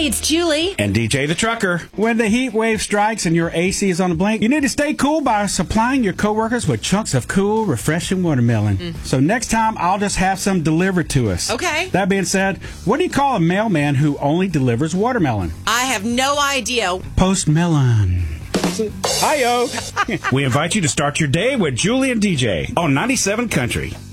Hey, it's Julie. And DJ the Trucker. When the heat wave strikes and your AC is on the blink, you need to stay cool by supplying your coworkers with chunks of cool, refreshing watermelon. So next time, I'll just have some delivered to us. Okay. That being said, what do you call a mailman who only delivers watermelon? I have no idea. Postmelon. Hi-yo. We invite you to start your day with Julie and DJ on 97 Country.